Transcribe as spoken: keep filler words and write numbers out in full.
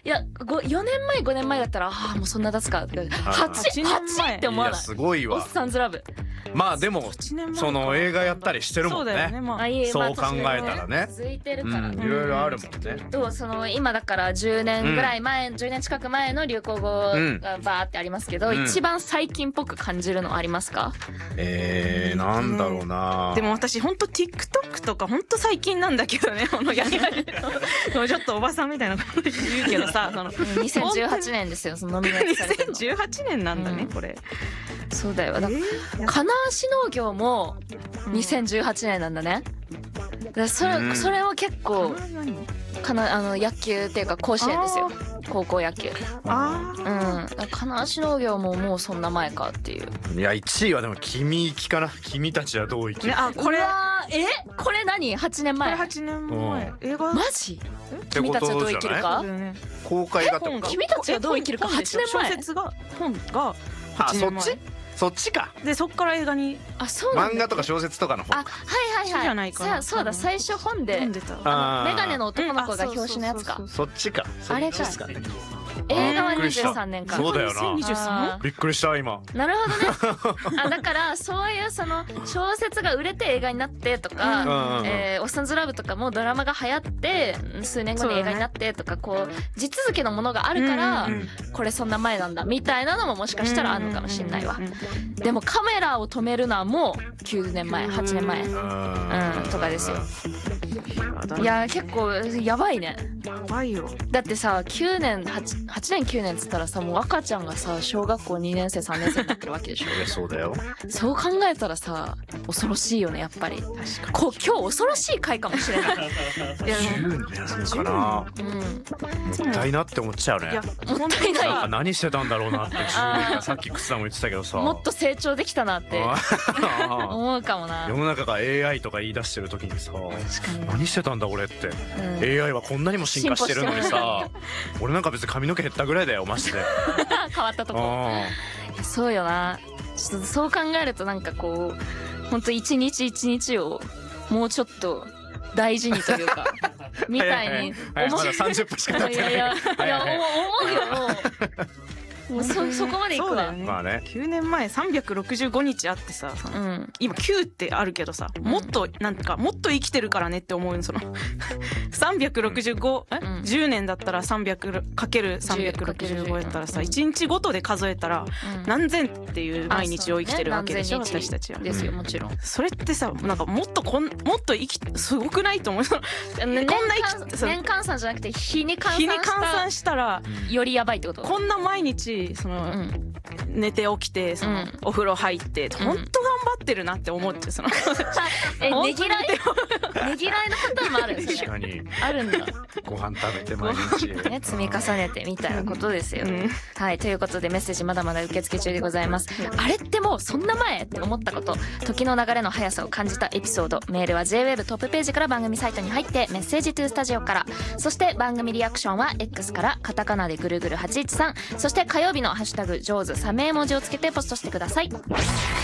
いやよねんまえごねんまえだったらああもうそんな経つかはちはちって思わない。 すごいわ。 おっさんずラブ。 まあでもその映画やったりしてるもんね。そう考えたらね。 続いてるからいろいろあるもんね。 とその今だからじゅうねんぐらい前、じゅうねん近く前の流行語がバーってありますけど、一番最近っぽく感じるのありますか？ えー、なんだろうな。 でも私ほんと TikTok とかほんと最近なんだけどね、このやり始めたちょっとおばさんみたいなこと言うけどさ、そのにせんじゅうはちねんですよ、そのノミネートされてるの。 にせんじゅうはちねんなんだね、これ。 そうだよ。だから金足農業もにせんじゅうはちねんなんだね。だそれそれは結構かな、あの野球っていうか甲子園ですよ、高校野球。ああ、うん。金足農業ももうそんな前かっていう。 いやいちいはでも君行きかな。君たちはどう生きる。 あ、これえこれ何はちねんまえ。 はちねんまえ映画マジ？君たちはどう生きるか公開がってこと。 君たちはどう生きるかはちねんまえ。 小説が本があ、そっちそっちか。 でそっから映画に。 あ、そうなんだ。 漫画とか小説とかの本。 あ、はいはいはい。さあそうだ、最初本でメガネの男の子が表紙のやつか。 そっちか。 あれか。映画はにじゅうさんねんか。 そうだよな。びっくりした今。 なるほどね。あ、だからそういうその小説が売れて映画になってとか、えー、おっさんずラブとかもドラマが流行って数年後に映画になってとか、こう地続きのものがあるからこれそんな前なんだみたいなのももしかしたらあるのかもしれないわ。でもカメラを止めるのはもうきゅうねんまえはちねんまえうんとかですよ。いや結構やばいね。 やばいよ。 だってさきゅうねん 8, はちねんきゅうねんっつったらさ、もう赤ちゃんがさ小学校にねんせいさんねんせいになってるわけでしょ。 そうだよ。 そう考えたらさ恐ろしいよねやっぱり。こ今日恐ろしい回かもしれない。いやじゅうねんかな。うん。もったいなって思っちゃうね。いやもったいない。 何してたんだろうなって。さっき靴さんも言ってたけどさ。 もっと成長できたなって思うかもな。 世の中が エーアイ とか言い出してる時にさ、何してたんだ俺って。エーアイ はこんなにも進化してるのにさ、俺なんか別に髪の毛減ったぐらいだよマジで。 変わったとこ。そうよな。ちょっとそう考えるとなんかこう本当一日一日をもうちょっと大事にというかみたいに思う。まださんじゅっぷんしか経ってない。 いやいやいや思うよもう。もう そ, そこまでいくわ。 ね、まあね、きゅうねんまえさんびゃくろくじゅうごにちあってさ、うん、今きゅうってあるけどさ、もっとなんかもっと生きてるからねって思うの。そのさんびゃくろくじゅうご、うん、えじゅうねんだったら さんびゃくかけるさんびゃくろくじゅうご やったらさ、いちにちごとで数えたら何千っていう毎日を生きてるわけでしょ、ね、私たちは。 ですよもちろん。 それってさなんかもっとこんもっと生きすごくないと思う。 年換算じゃなくて日に換算した日に換算したらよりやばいってこと。 こんな毎日その、うん、寝て起きてその、うん、お風呂入って本当頑張ってるなって思って、そのえねぎらいねぎらいのパターンもある。 確かにあるんだ。 ご飯食べて毎日ね積み重ねてみたいなことですよ、うん、はいということでメッセージまだまだ受付中でございます。あれってもうそんな前って思ったこと、時の流れの速さを感じたエピソード、メールは ジェイウェーブ トップページから番組サイトに入ってメッセージトゥースタジオから、そして番組リアクションは X からカタカナでぐるぐるはちいちさん、そして火曜日のハッシュタグジョーズサメ絵文字をつけてポストしてください。